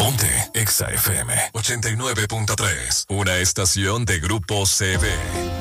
Ponte Exa FM 89.3, una estación de Grupo CB.